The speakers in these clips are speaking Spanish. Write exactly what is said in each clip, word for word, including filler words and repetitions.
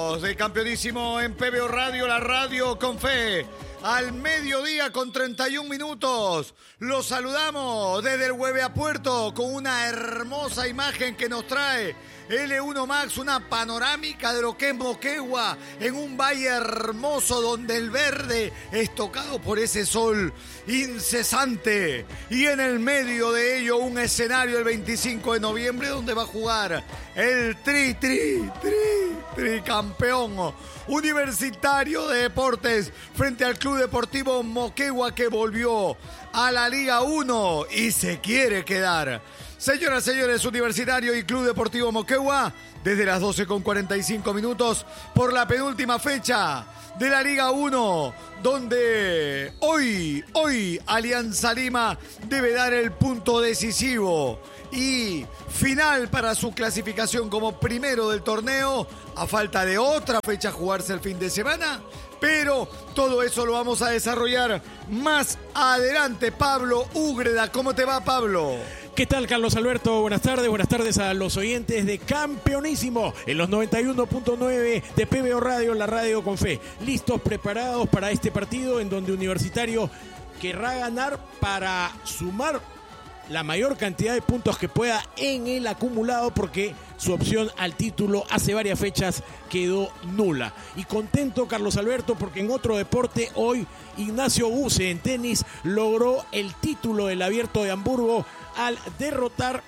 amigos de Campeonísimo en P B O Radio, la radio con fe. Al mediodía con treinta y un minutos. Los saludamos desde el Hueve Puerto con una hermosa imagen que nos trae L uno Max, una panorámica de lo que es Moquegua, en un valle hermoso donde el verde es tocado por ese sol incesante. Y en el medio de ello un escenario el veinticinco de noviembre donde va a jugar el tri, tri, tri, tri campeón Universitario de Deportes frente al Club Deportivo Moquegua, que volvió a la Liga uno y se quiere quedar. Señoras, señores, Universitario y Club Deportivo Moquegua, desde las doce con cuarenta y cinco minutos por la penúltima fecha de la Liga uno, donde hoy, hoy Alianza Lima debe dar el punto decisivo y final para su clasificación como primero del torneo, a falta de otra fecha jugarse el fin de semana. Pero todo eso lo vamos a desarrollar más adelante. Pablo Úgreda, ¿cómo te va, Pablo? ¿Qué tal, Carlos Alberto? Buenas tardes, buenas tardes a los oyentes de Campeonísimo en los noventa y uno punto nueve de P B O Radio, la radio con fe. Listos, preparados para este partido en donde Universitario querrá ganar para sumar la mayor cantidad de puntos que pueda en el acumulado, porque su opción al título hace varias fechas quedó nula. Y contento, Carlos Alberto, porque en otro deporte hoy Ignacio Buse en tenis logró el título del Abierto de Hamburgo al derrotar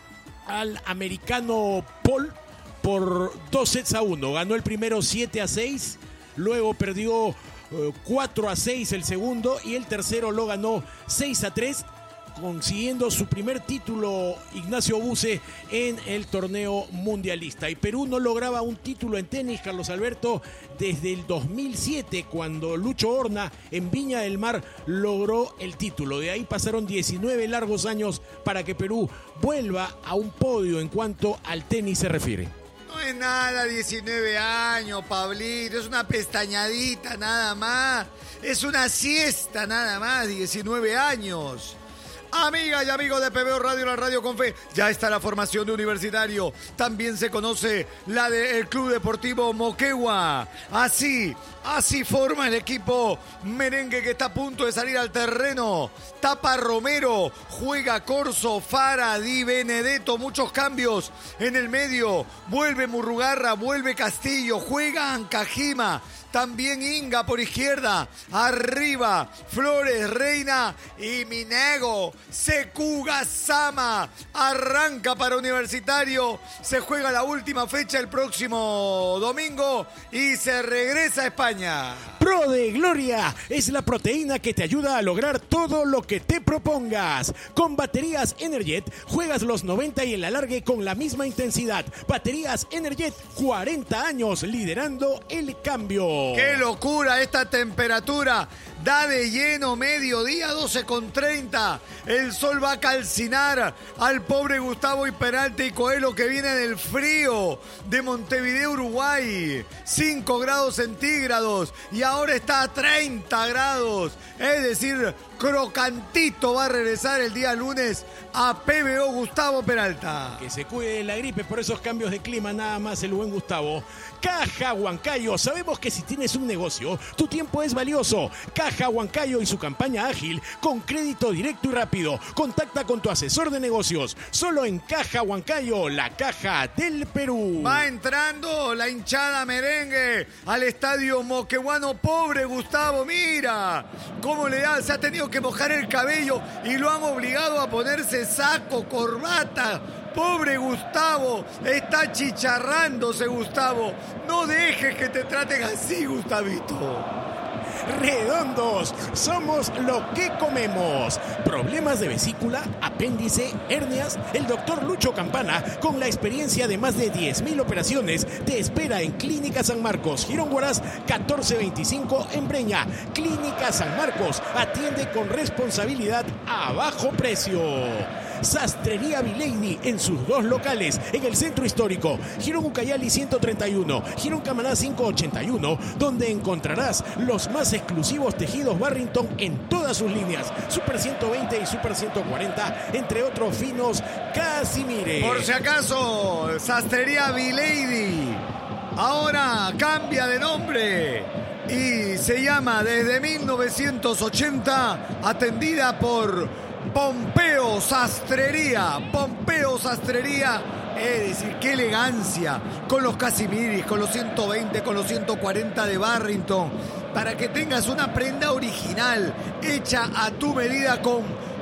al americano Paul por dos sets a uno. Ganó el primero siete a seis, luego perdió uh, cuatro a seis el segundo y el tercero lo ganó seis a tres. Consiguiendo su primer título Ignacio Buse en el torneo mundialista. Y Perú no lograba un título en tenis, Carlos Alberto, desde el dos mil siete, cuando Lucho Horna en Viña del Mar logró el título. De ahí pasaron diecinueve largos años para que Perú vuelva a un podio en cuanto al tenis se refiere. No es nada, diecinueve años, Pablito, es una pestañadita nada más, es una siesta nada más, diecinueve años. Amigas y amigos de P B O Radio, la radio con fe, ya está la formación de Universitario. También se conoce la del Club Deportivo Moquegua. Así, así forma el equipo merengue que está a punto de salir al terreno. Tapa Romero, juega Corso, Fara, Di Benedetto, muchos cambios en el medio. Vuelve Murrugarra, vuelve Castillo, juega Ancajima. También Inga por izquierda. Arriba, Flores, Reina y Minego. Sekuga Sama. Arranca para Universitario. Se juega la última fecha el próximo domingo y se regresa a España. Pro de Gloria es la proteína que te ayuda a lograr todo lo que te propongas. Con baterías Energet juegas los noventa y el alargue con la misma intensidad. Baterías Energet, cuarenta años liderando el cambio. ¡Qué locura esta temperatura! Da de lleno mediodía, doce con treinta. El sol va a calcinar al pobre Gustavo y Peralta y Coelho, que viene del frío de Montevideo, Uruguay. cinco grados centígrados y ahora está a treinta grados. Es decir, crocantito va a regresar el día lunes a P B O Gustavo Peralta. Que se cuide de la gripe por esos cambios de clima, nada más el buen Gustavo. Caja Huancayo, sabemos que si tienes un negocio, tu tiempo es valioso. Caja Huancayo y su campaña ágil con crédito directo y rápido. Contacta con tu asesor de negocios. Solo en Caja Huancayo, la caja del Perú. Va entrando la hinchada merengue al estadio moqueguano. Pobre Gustavo, mira cómo le da, se ha tenido que mojar el cabello y lo han obligado a ponerse saco, corbata. Pobre Gustavo, está chicharrándose Gustavo. No dejes que te traten así, Gustavito. Redondos, somos lo que comemos. Problemas de vesícula, apéndice, hernias. El doctor Lucho Campana, con la experiencia de más de diez mil operaciones, te espera en Clínica San Marcos, Girón Huaraz, catorce veinticinco en Breña. Clínica San Marcos, atiende con responsabilidad a bajo precio. Sastrería Vileini en sus dos locales, en el centro histórico, Girón Ucayali ciento treinta y uno, Girón Camaná quinientos ochenta y uno, donde encontrarás los más exclusivos tejidos Barrington en todas sus líneas, Super ciento veinte y Super ciento cuarenta, entre otros finos Casimire. Por si acaso, Sastrería Vileini. ahora cambia de nombre y se llama desde mil novecientos ochenta, atendida por Pompeo Sastrería. Pompeo Sastrería, es decir, qué elegancia, con los Casimiris, con los ciento veinte, con los ciento cuarenta de Barrington, para que tengas una prenda original, hecha a tu medida con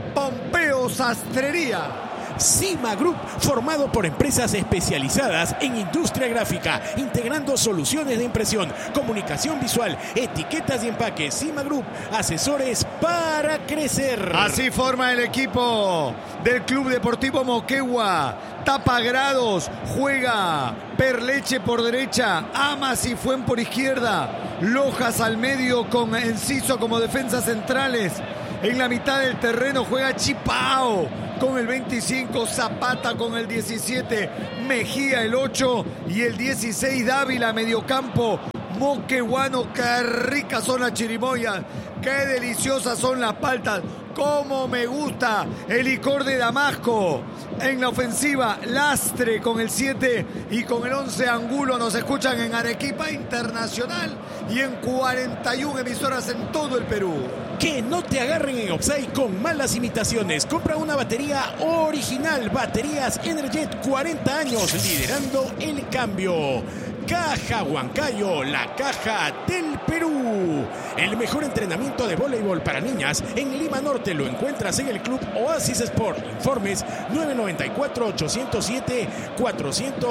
Pompeo Sastrería. Cima Group, formado por empresas especializadas en industria gráfica, integrando soluciones de impresión, comunicación visual, etiquetas y empaques. Cima Group, asesores para crecer. Así forma el equipo del Club Deportivo Moquegua. Tapa grados, juega Perleche por derecha, Amas y Fuen por izquierda, Lojas al medio con Enciso como defensas centrales. En la mitad del terreno juega Chipao con el veinticinco, Zapata con el diecisiete, Mejía el ocho y el dieciséis Dávila, mediocampo moqueguano. Qué ricas son las chirimoyas, qué deliciosas son las paltas, cómo me gusta el licor de Damasco. En la ofensiva, Lastre con el siete y con el once Angulo. Nos escuchan en Arequipa Internacional y en cuarenta y una emisoras en todo el Perú. Que no te agarren en offside con malas imitaciones. Compra una batería original. Baterías Energet, cuarenta años liderando el cambio. Caja Huancayo, la caja del Perú. El mejor entrenamiento de voleibol para niñas en Lima Norte lo encuentras en el Club Oasis Sport. Informes nueve nueve cuatro, ocho cero siete, cuatro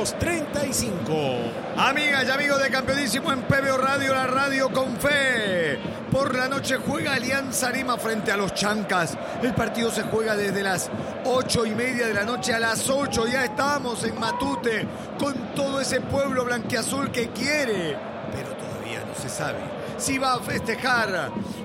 tres cinco. Amigas y amigos de Campeonísimo en P B O Radio, la radio con fe. Por la noche juega Alianza Lima frente a los Chancas. El partido se juega desde las ocho y media de la noche. A las ocho ya estamos en Matute con todo ese pueblo blanquiazul que quiere, pero todavía no se sabe si va a festejar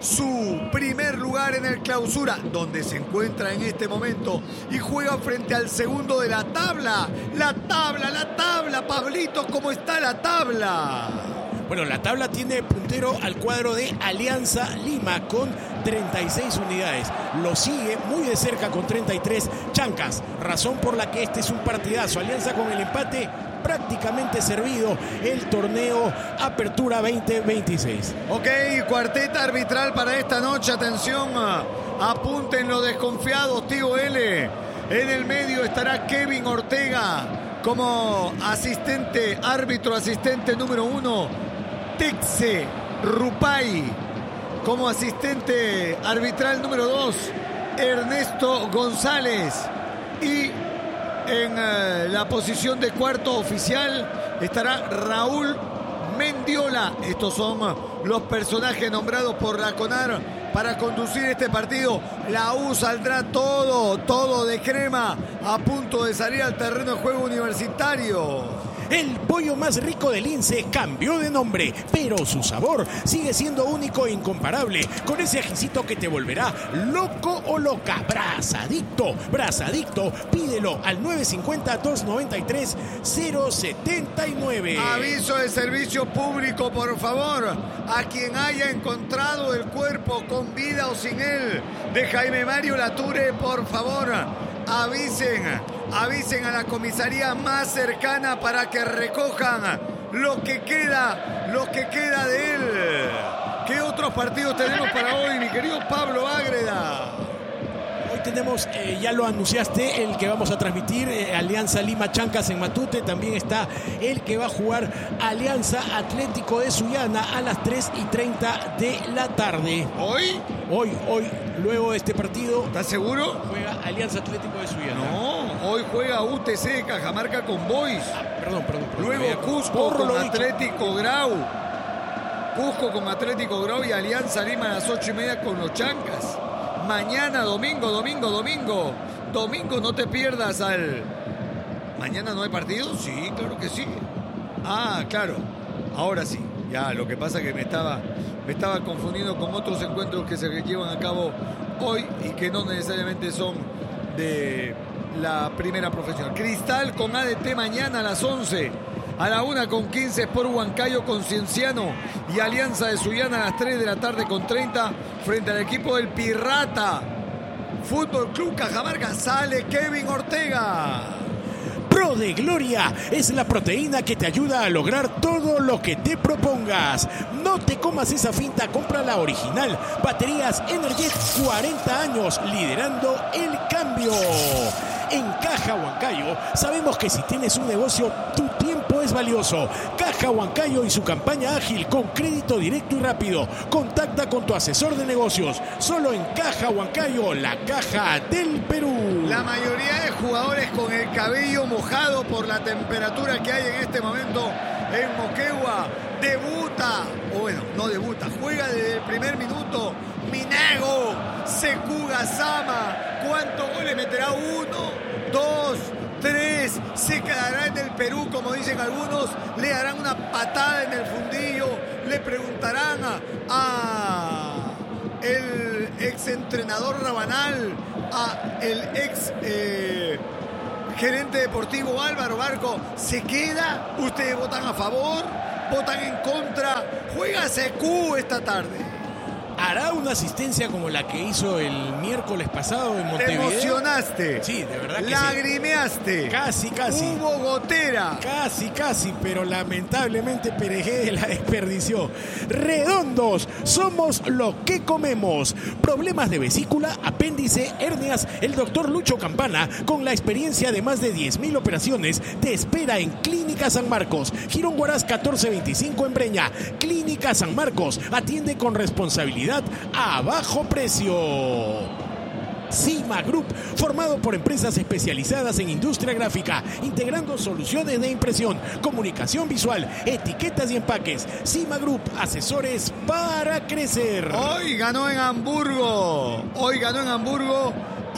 su primer lugar en el Clausura, donde se encuentra en este momento, y juega frente al segundo de la tabla. La tabla, la tabla, Pablito, ¿cómo está la tabla? Bueno, la tabla tiene puntero al cuadro de Alianza Lima con treinta y seis unidades. Lo sigue muy de cerca con treinta y tres Chancas, razón por la que este es un partidazo. Alianza con el empate prácticamente servido el torneo Apertura veinte veintiséis. Ok, cuarteta arbitral para esta noche. Atención, apunten los desconfiados, tío L. En el medio estará Kevin Ortega como asistente, árbitro asistente número uno. Texe Rupay como asistente arbitral número dos. Ernesto González. Y en uh, la posición de cuarto oficial estará Raúl Mendiola. Estos son los personajes nombrados por la CONAR para conducir este partido. La U saldrá todo, todo de crema, a punto de salir al terreno de juego universitario. El pollo más rico del Lince cambió de nombre, pero su sabor sigue siendo único e incomparable, con ese ajicito que te volverá loco o loca. Brazadicto, Brazadicto, pídelo al nueve cinco cero, dos nueve tres, cero siete nueve. Aviso de servicio público, por favor, a quien haya encontrado el cuerpo con vida o sin él de Jaime Mario Lature, por favor, avisen. Avisen a la comisaría más cercana para que recojan lo que queda, lo que queda de él. ¿Qué otros partidos tenemos para hoy, mi querido Pablo Ágreda? Hoy tenemos, eh, ya lo anunciaste, el que vamos a transmitir, eh, Alianza Lima Chancas en Matute. También está el que va a jugar Alianza Atlético de Sullana a las tres y treinta de la tarde. ¿Hoy? Hoy, hoy, luego de este partido. ¿Estás seguro? Juega Alianza Atlético de Sullana. No, hoy juega U T C de Cajamarca con Boys. Ah, perdón, perdón, perdón. Luego Cusco con Atlético Grau. Cusco con Atlético Grau y Alianza Lima a las ocho y media con los Chancas. Mañana, domingo, domingo, domingo. Domingo, no te pierdas al... ¿Mañana no hay partido? Sí, claro que sí. Ah, claro. Ahora sí. Ya, lo que pasa es que me estaba, me estaba confundiendo con otros encuentros que se llevan a cabo hoy y que no necesariamente son de la primera profesión. Cristal con A D T mañana a las once. A la una con quince Sport Huancayo con Cienciano y Alianza de Sullana a las tres de la tarde con treinta frente al equipo del Pirrata. Fútbol Club Cajamarca, sale Kevin Ortega. Pro de Gloria es la proteína que te ayuda a lograr todo lo que te propongas. No te comas esa finta, compra la original. Baterías Energet, cuarenta años liderando el cambio. En Caja Huancayo sabemos que si tienes un negocio, tu tiempo es valioso. Caja Huancayo y su campaña ágil con crédito directo y rápido. Contacta con tu asesor de negocios. Solo en Caja Huancayo, la caja del Perú. La mayoría de jugadores con el cabello mojado por la temperatura que hay en este momento en Moquegua. Debuta, o bueno, no debuta, juega desde el primer minuto Minago Sekou Gassama. ¿Cuántos goles meterá? Uno, dos, tres. Se quedará en el Perú, como dicen algunos. Le darán una patada en el fundillo. Le preguntarán a, a el ex entrenador Rabanal, a el ex eh, gerente deportivo Álvaro Barco. ¿Se queda? ¿Ustedes votan a favor? ¿Votan en contra? Juega Sekou esta tarde. ¿Hará una asistencia como la que hizo el miércoles pasado en Montevideo? Te emocionaste. Sí, de verdad que Lagrimeaste. Sí. Casi, casi. Hubo gotera. Casi, casi, pero lamentablemente Perejé la desperdició. Redondos, somos lo que comemos. Problemas de vesícula, apéndice, hernias. El doctor Lucho Campana, con la experiencia de más de diez mil operaciones, te espera en Clínica San Marcos. Girón Huaraz catorce veinticinco en Breña. Clínica San Marcos, atiende con responsabilidad a bajo precio. Cima Group, formado por empresas especializadas en industria gráfica, integrando soluciones de impresión, comunicación visual, etiquetas y empaques. Cima Group, asesores para crecer. Hoy ganó en Hamburgo. Hoy ganó en Hamburgo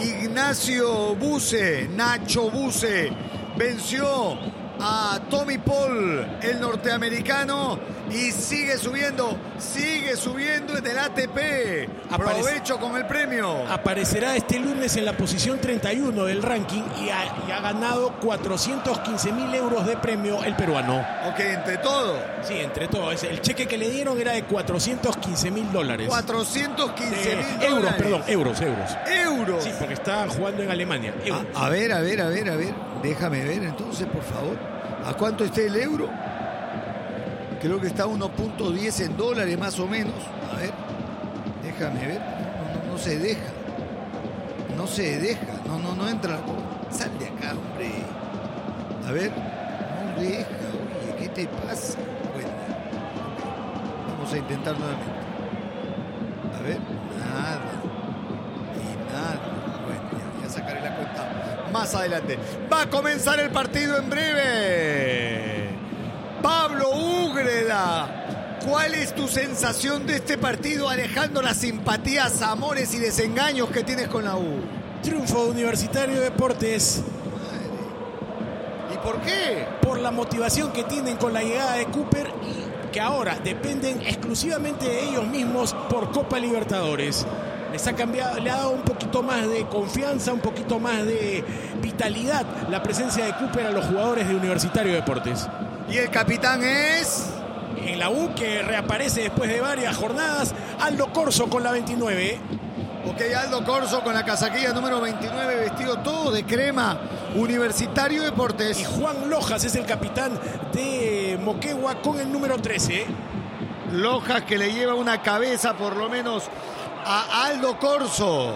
Ignacio Buse, Nacho Buse. Venció a Tommy Paul, el norteamericano, y sigue subiendo, sigue subiendo en el A T P. Aparece, Aprovecho con el premio. Aparecerá este lunes en la posición treinta y uno del ranking y ha, y ha ganado cuatrocientos quince mil euros de premio el peruano. Ok, entre todo. Sí, entre todo. El cheque que le dieron era de cuatrocientos quince mil dólares. cuatrocientos quince mil euros, dólares. perdón, euros, euros. Euros. Sí, porque está jugando en Alemania. A, a ver, a ver, a ver, a ver. Déjame ver entonces, por favor. ¿A cuánto está el euro? Creo que está a uno punto diez en dólares más o menos. A ver, déjame ver. No, no, no se deja. No se deja. No, no, no entra. Sal de acá, hombre. A ver. No deja. Oye, ¿qué te pasa? Bueno, vamos a intentar nuevamente. A ver. Nada. Y nada. Bueno, ya, ya sacaré la cuenta más adelante. Va a comenzar el partido en breve. Pablo Úgreda, ¿cuál es tu sensación de este partido, alejando las simpatías, amores y desengaños que tienes con la U? Triunfo de Universitario de Deportes. Madre. ¿Y por qué? Por la motivación que tienen con la llegada de Cooper y que ahora dependen exclusivamente de ellos mismos por Copa Libertadores. Les ha cambiado, le ha dado un poquito más de confianza, un poquito más de vitalidad la presencia de Cooper a los jugadores de Universitario de Deportes. ¿Y el capitán es? En la U, que reaparece después de varias jornadas, Aldo Corso con la veintinueve. Ok, Aldo Corso con la casaquilla número veintinueve, vestido todo de crema, Universitario Deportes. Y Juan Lojas es el capitán de Moquegua con el número trece. Lojas, que le lleva una cabeza por lo menos a Aldo Corso.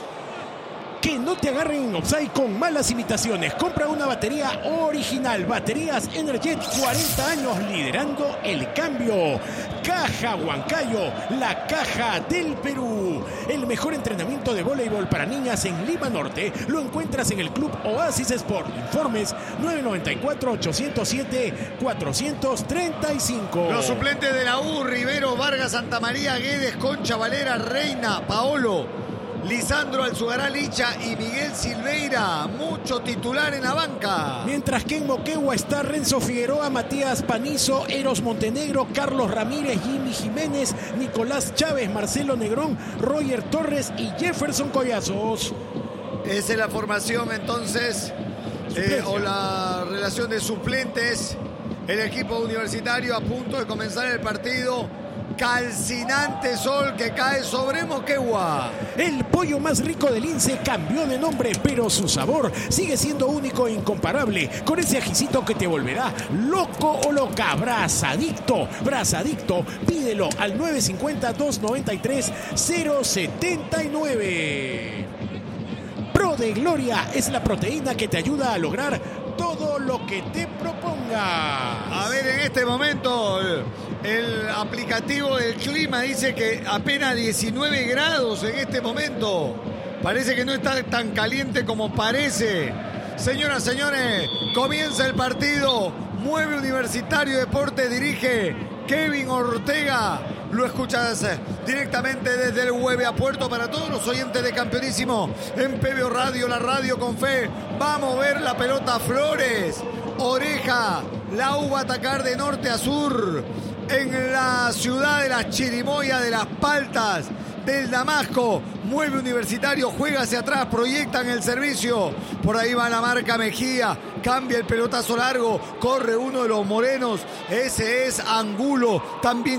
Que no te agarren en offside con malas imitaciones. Compra una batería original. Baterías Energet, cuarenta años liderando el cambio. Caja Huancayo, la caja del Perú. El mejor entrenamiento de voleibol para niñas en Lima Norte lo encuentras en el Club Oasis Sport. Informes nueve nueve cuatro, ocho cero siete, cuatro tres cinco. Los suplentes de la U: Rivero, Vargas, Santamaría, Guedes, Concha, Valera, Reina, Paolo, Lisandro Alzugará Licha y Miguel Silveira. Mucho titular en la banca. Mientras que en Moquegua está Renzo Figueroa, Matías Panizo, Eros Montenegro, Carlos Ramírez, Jimmy Jiménez, Nicolás Chávez, Marcelo Negrón, Roger Torres y Jefferson Collazos. Esa es la formación entonces, eh, o la relación de suplentes. El equipo universitario a punto de comenzar el partido. calcinante sol que cae sobre Moquegua. El pollo más rico del Lince cambió de nombre, pero su sabor sigue siendo único e incomparable, con ese ajicito que te volverá loco o loca. Brazadicto, Brazadicto, pídelo al nueve cinco cero, dos nueve tres, cero siete nueve. Pro de Gloria es la proteína que te ayuda a lograr todo lo que te proponga. A ver, en este momento el aplicativo del clima dice que apenas diecinueve grados en este momento. Parece que no está tan caliente como parece. Señoras, señores, comienza el partido. Mueve Universitario Deporte, dirige Kevin Ortega. Lo escuchas directamente desde el Hueve a Puerto para todos los oyentes de Campeonísimo en P B O Radio, la radio con fe. Va a mover la pelota Flores. Oreja, la U va a atacar de norte a sur en la ciudad de las Chirimoyas, de las Paltas, del Damasco. Mueve Universitario, juega hacia atrás, proyectan el servicio. Por ahí va la marca Mejía, cambia el pelotazo largo, corre uno de los morenos. Ese es Angulo, también